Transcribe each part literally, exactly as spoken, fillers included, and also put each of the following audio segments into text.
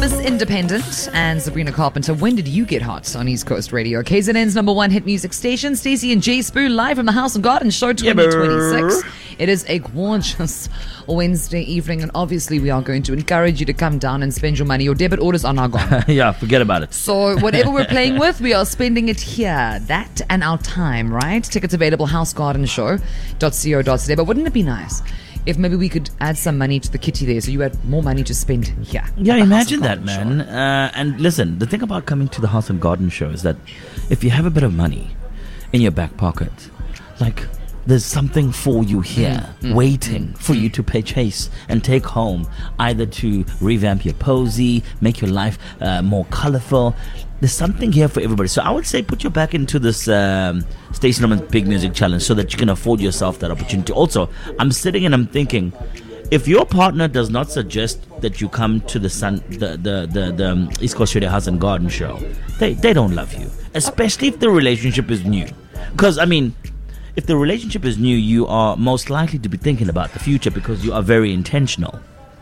Miss Independent and Sabrina Carpenter. When did you get hot on East Coast Radio? K Z N's number one hit music station. Stacey and Jay Spoon live from the House and Garden Show twenty twenty-six. Yeah, it is a gorgeous Wednesday evening, and obviously we are going to encourage you to come down and spend your money. Your debit orders are now gone. Yeah, forget about it. So whatever we're playing with, we are spending it here. That and our time, right? Tickets available house garden show dot co dot za. But wouldn't it be nice if maybe we could add some money to the kitty there so you had more money to spend here? Yeah, imagine that, man. Uh, and listen, the thing about coming to the House and Garden Show is that if you have a bit of money in your back pocket, like, there's something for you here, mm, mm, waiting mm, for mm. you to purchase and take home, either to revamp your posy, make your life uh, more colorful. There's something here for everybody. So I would say put your back into this um, Stacey Norman's Big Music Challenge so that you can afford yourself that opportunity. Also, I'm sitting and I'm thinking, if your partner does not suggest that you come to the sun, the the the, the um, East Coast Radio House and Garden Show, they they don't love you, especially if the relationship is new. Because I mean, if the relationship is new, you are most likely to be thinking about the future because you are very intentional.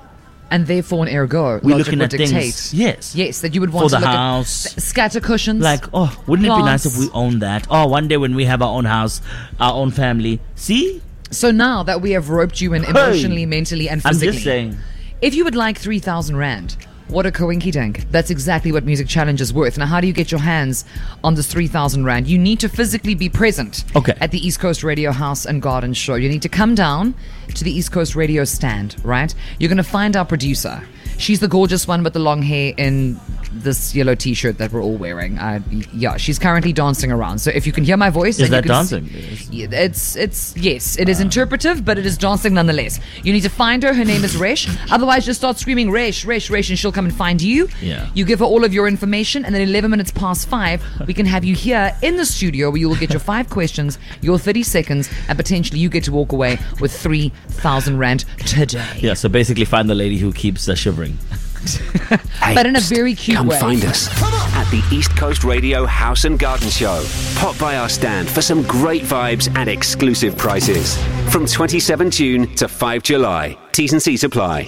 And therefore, an ergo, we're logic looking would at dictate, things. Yes, yes, that you would want for to the look house, at scatter cushions. Like, oh, wouldn't plants. it be nice if we own that? Oh, one day when we have our own house, our own family. See. So now that we have roped you in emotionally, hey, mentally, and physically, I'm just saying, if you would like three thousand rand. What a coinky dink. That's exactly what Music Challenge is worth. Now, how do you get your hands on this three thousand rand? You need to physically be present okay. at the East Coast Radio House and Garden Show. You need to come down to the East Coast Radio stand, right? You're going to find our producer. She's the gorgeous one with the long hair in this yellow t-shirt that we're all wearing. Uh, yeah, she's currently dancing around. So if you can hear my voice... Is that dancing? S- it's, it's, yes, it is uh. interpretive, but it is dancing nonetheless. You need to find her. Her name is Resh. Otherwise, just start screaming, Resh, Resh, Resh, and she'll come and find you. Yeah. You give her all of your information, and then eleven minutes past five, we can have you here in the studio where you will get your five questions, your thirty seconds, and potentially you get to walk away with three thousand rand today. Yeah, so basically find the lady who keeps uh, shivering. Hey, but in a very cute come way. Come find us at the East Coast Radio House and Garden Show. Pop by our stand for some great vibes and exclusive prices. From twenty-seventh June to fifth July. T's and C's apply.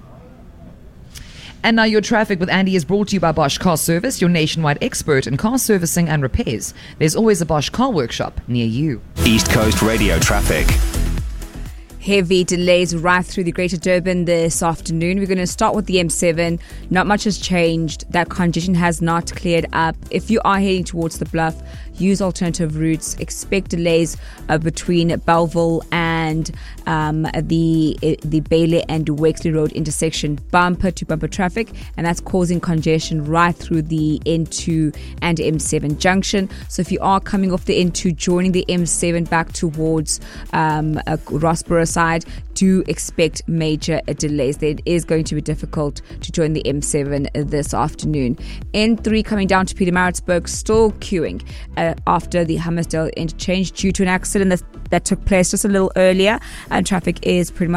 And now your traffic with Andy is brought to you by Bosch Car Service, your nationwide expert in car servicing and repairs. There's always a Bosch car workshop near you. East Coast Radio traffic. Heavy delays right through the Greater Durban this afternoon. We're going to start with the M seven. Not much has changed. That congestion has not cleared up. If you are heading towards the Bluff, use alternative routes. Expect delays uh, between Belleville and um, the uh, the Bailey and Wexley Road intersection. Bumper to bumper traffic, and that's causing congestion right through the N two and M seven junction. So if you are coming off the N two, joining the M seven back towards um, uh, Rossborough side, do expect major uh, delays. It is going to be difficult to join the M seven this afternoon. N three coming down to Pietermaritzburg, still queuing uh, after the Hammersdale interchange due to an accident that, that took place just a little earlier, and traffic is pretty much